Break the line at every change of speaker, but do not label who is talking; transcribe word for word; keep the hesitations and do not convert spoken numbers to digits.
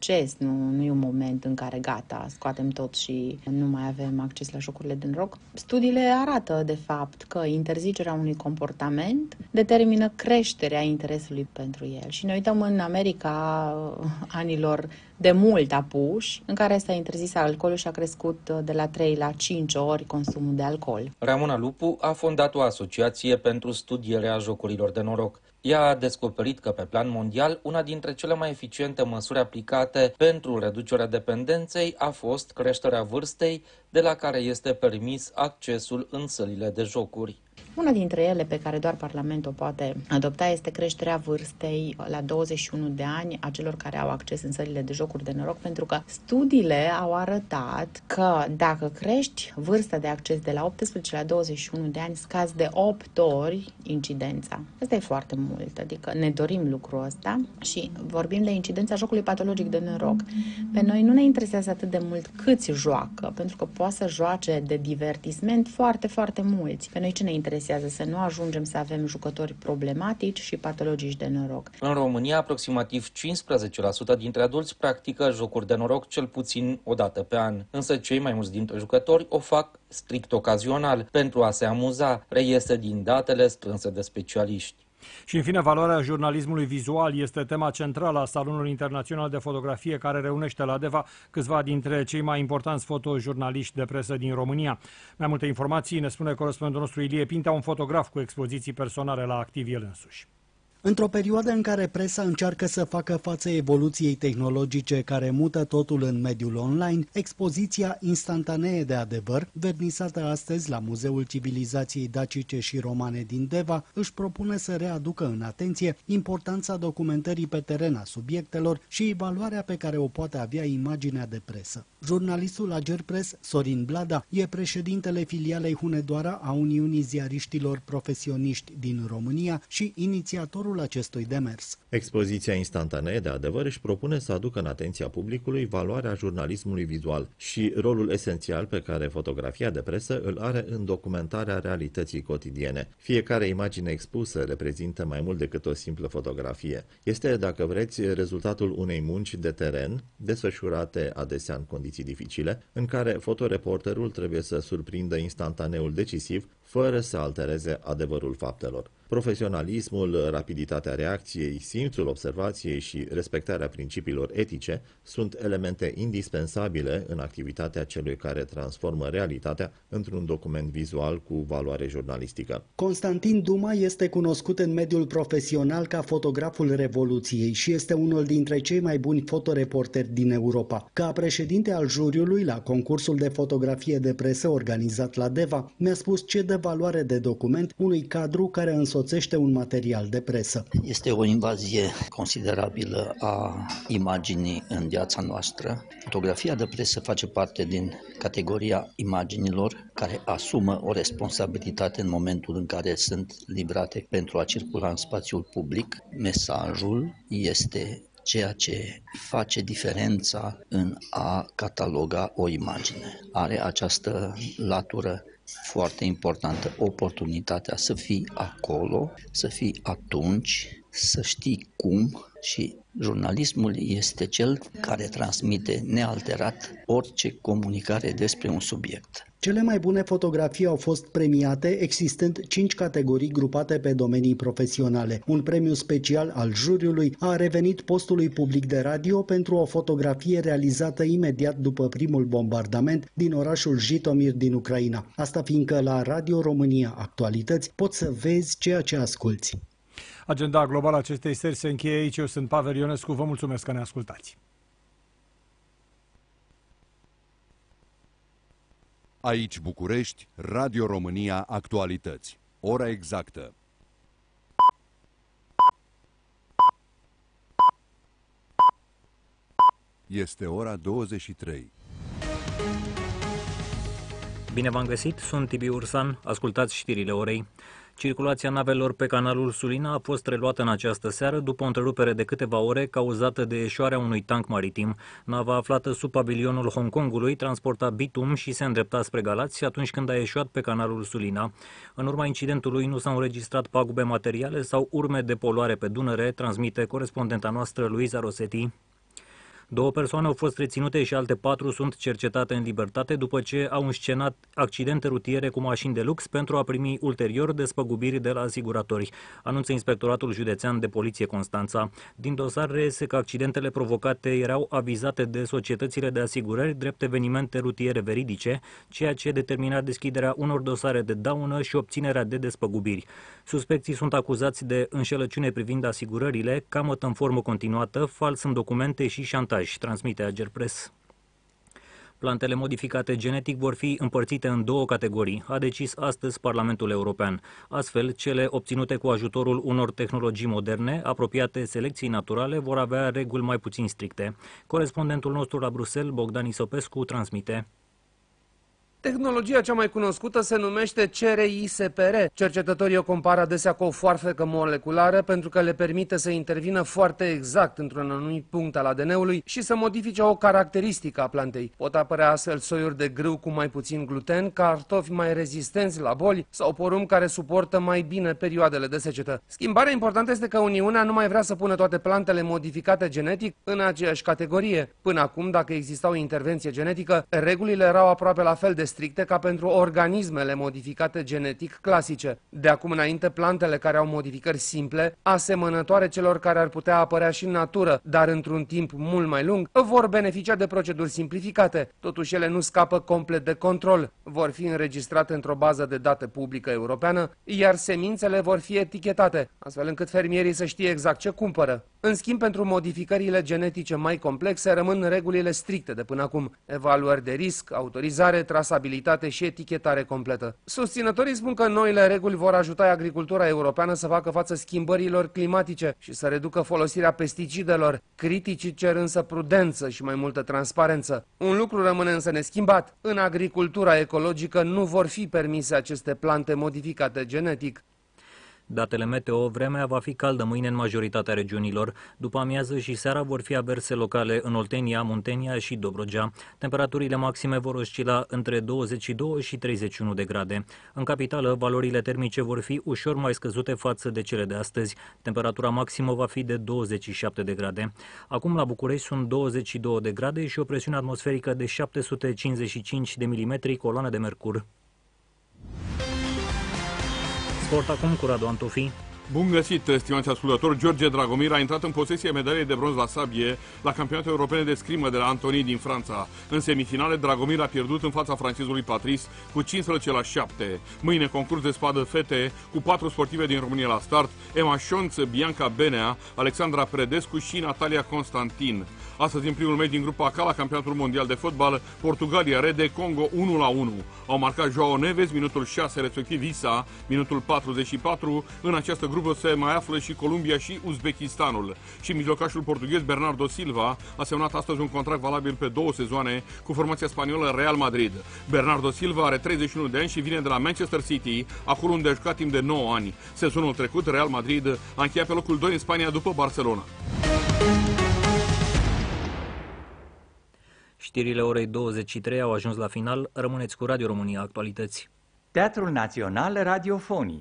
proces, nu, nu e un moment în care gata, scoatem tot și nu mai avem acces la jocurile de noroc. Studiile arată, de fapt, că interzicerea unui comportament determină creșterea interesului pentru el. Și ne uităm în America anilor de mult apuși, în care s-a interzis alcoolul și a crescut de la trei la cinci ori consumul de alcool.
Ramona Lupu a fondat o asociație pentru studierea jocurilor de noroc. Ea a descoperit că pe plan mondial una dintre cele mai eficiente măsuri aplicate pentru reducerea dependenței a fost creșterea vârstei de la care este permis accesul în sălile de jocuri.
Una dintre ele pe care doar Parlamentul o poate adopta este creșterea vârstei la douăzeci și unu de ani a celor care au acces în sălile de jocuri de noroc, pentru că studiile au arătat că dacă crești vârsta de acces de la optsprezece la douăzeci și unu de ani, scazi de opt ori incidența. Asta e foarte mult, adică ne dorim lucrul ăsta și vorbim de incidența jocului patologic de noroc. Pe noi nu ne interesează atât de mult câți joacă, pentru că poate să joace de divertisment foarte, foarte mulți. Pe noi ce ne interesează? Să nu ajungem să avem jucători problematici și patologici de noroc.
În România, aproximativ cincisprezece la sută dintre adulți practică jocuri de noroc cel puțin o dată pe an, însă cei mai mulți dintre jucători o fac strict ocazional, pentru a se amuza, reiese din datele strânse de specialiști.
Și în fine, valoarea jurnalismului vizual este tema centrală a Salonului Internațional de Fotografie, care reunește la Deva câțiva dintre cei mai importanți fotojurnaliști de presă din România. Mai multe informații ne spune corespondentul nostru Ilie Pintea, un fotograf cu expoziții personale la activ el însuși.
Într-o perioadă în care presa încearcă să facă față evoluției tehnologice care mută totul în mediul online, expoziția Instantanee de adevăr, vernisată astăzi la Muzeul Civilizației Dacice și Romane din Deva, își propune să readucă în atenție importanța documentării pe teren a subiectelor și valoarea pe care o poate avea imaginea de presă. Jurnalistul Agerpres, Sorin Blada, e președintele filialei Hunedoara a Uniunii Ziariștilor Profesioniști din România și inițiatorul acestui demers.
Expoziția Instantanee de adevăr își propune să aducă în atenția publicului valoarea jurnalismului vizual și rolul esențial pe care fotografia de presă îl are în documentarea realității cotidiene. Fiecare imagine expusă reprezintă mai mult decât o simplă fotografie. Este, dacă vreți, rezultatul unei munci de teren, desfășurate adesea în condiții dificile, în care fotoreporterul trebuie să surprindă instantaneul decisiv, fără să altereze adevărul faptelor. Profesionalismul, rapiditatea reacției, simțul observației și respectarea principiilor etice sunt elemente indispensabile în activitatea celui care transformă realitatea într-un document vizual cu valoare jurnalistică.
Constantin Duma este cunoscut în mediul profesional ca fotograful Revoluției și este unul dintre cei mai buni fotoreporteri din Europa. Ca președinte al juriului la concursul de fotografie de presă organizat la Deva, mi-a spus ce dă valoare de document unui cadru care însoțește un material de presă.
Este o invazie considerabilă a imaginii în viața noastră. Fotografia de presă face parte din categoria imaginilor care asumă o responsabilitate în momentul în care sunt livrate pentru a circula în spațiul public. Mesajul este ceea ce face diferența în a cataloga o imagine. Are această latură foarte importantă, oportunitatea să fii acolo, să fii atunci, să știi cum, și jurnalismul este cel care transmite nealterat orice comunicare despre un subiect.
Cele mai bune fotografii au fost premiate, existând cinci categorii grupate pe domenii profesionale. Un premiu special al juriului a revenit postului public de radio pentru o fotografie realizată imediat după primul bombardament din orașul Jitomir din Ucraina. Asta fiindcă la Radio România Actualități poți să vezi ceea ce asculți.
Agenda globală acestei seri se încheie aici. Eu sunt Pavel Ionescu, vă mulțumesc că ne ascultați.
Aici București, Radio România Actualități. Ora exactă. Este ora douăzeci și trei.
Bine v-am găsit, sunt Tibi Ursan, ascultați știrile orei. Circulația navelor pe canalul Sulina a fost reluată în această seară după o întrerupere de câteva ore cauzată de eșoarea unui tank maritim. Nava aflată sub pavilionul Hong Kongului transporta bitum și se îndrepta spre Galați atunci când a eșuat pe canalul Sulina. În urma incidentului nu s-au înregistrat pagube materiale sau urme de poluare pe Dunăre, transmite corespondenta noastră Luiza Rosetti. Două persoane au fost reținute și alte patru sunt cercetate în libertate după ce au înscenat accidente rutiere cu mașini de lux pentru a primi ulterior despăgubiri de la asiguratori, anunță Inspectoratul Județean de Poliție Constanța. Din dosar reiese că accidentele provocate erau avizate de societățile de asigurări drept evenimente rutiere veridice, ceea ce determina deschiderea unor dosare de daună și obținerea de despăgubiri. Suspecții sunt acuzați de înșelăciune privind asigurările, camătă în formă continuată, fals în documente și șantaj, transmite Agerpres. Plantele modificate genetic vor fi împărțite în două categorii, a decis astăzi Parlamentul European. Astfel, cele obținute cu ajutorul unor tehnologii moderne, apropiate selecției naturale, vor avea reguli mai puțin stricte. Corespondentul nostru la Bruxelles, Bogdan Isopescu, transmite.
Tehnologia cea mai cunoscută se numește C R I S P R. Cercetătorii o compară adesea cu o foarfecă moleculară pentru că le permite să intervină foarte exact într-un anumit punct al A D N-ului și să modifice o caracteristică a plantei. Pot apărea astfel soiuri de grâu cu mai puțin gluten, cartofi mai rezistenți la boli sau porumb care suportă mai bine perioadele de secetă. Schimbarea importantă este că Uniunea nu mai vrea să pună toate plantele modificate genetic în aceeași categorie. Până acum, dacă exista o intervenție genetică, regulile erau aproape la fel de stricte ca pentru organismele modificate genetic clasice. De acum înainte, plantele care au modificări simple, asemănătoare celor care ar putea apărea și în natură, dar într-un timp mult mai lung, vor beneficia de proceduri simplificate. Totuși, ele nu scapă complet de control. Vor fi înregistrate într-o bază de date publică europeană, iar semințele vor fi etichetate, astfel încât fermierii să știe exact ce cumpără. În schimb, pentru modificările genetice mai complexe, rămân regulile stricte de până acum: evaluări de risc, autorizare, trasabilitate și etichetare completă. Susținătorii spun că noile reguli vor ajuta agricultura europeană să facă față schimbărilor climatice și să reducă folosirea pesticidelor. Criticii cer însă prudență și mai multă transparență. Un lucru rămâne însă neschimbat: în agricultura ecologică nu vor fi permise aceste plante modificate genetic.
Datele meteo, vremea va fi caldă mâine în majoritatea regiunilor. După amiază și seara vor fi averse locale în Oltenia, Muntenia și Dobrogea. Temperaturile maxime vor oscila între douăzeci și doi și treizeci și unu de grade. În capitală, valorile termice vor fi ușor mai scăzute față de cele de astăzi. Temperatura maximă va fi de douăzeci și șapte de grade. Acum la București sunt douăzeci și doi de grade și o presiune atmosferică de șapte sute cincizeci și cinci de milimetri, coloană de mercur. Sport acum cu Radu Antofi.
Bun găsit, stimați ascultători! George Dragomir a intrat în posesie medaliei de bronz la sabie la campionate europene de scrimă de la Antony din Franța. În semifinale, Dragomir a pierdut în fața francezului Patrice cu cincisprezece la șapte. Mâine concurs de spadă fete cu patru sportive din România la start: Emma Șonț, Bianca Benea, Alexandra Predescu și Natalia Constantin. Astăzi, în primul meci din grupa A la campionatul mondial de fotbal, Portugalia rede Congo unu la unu. Au marcat Joao Neves, minutul șase, respectiv Isa, minutul patruzeci și patru. În această grupă se mai află și Columbia și Uzbekistanul. Și mijlocașul portughez Bernardo Silva a semnat astăzi un contract valabil pe două sezoane cu formația spaniolă Real Madrid. Bernardo Silva are treizeci și unu de ani și vine de la Manchester City, acolo unde a jucat timp de nouă ani. Sezonul trecut, Real Madrid a încheiat pe locul doi în Spania după Barcelona.
Știrile orei douăzeci și trei au ajuns la final. Rămâneți cu Radio România Actualități.
Teatrul Național Radiofonic.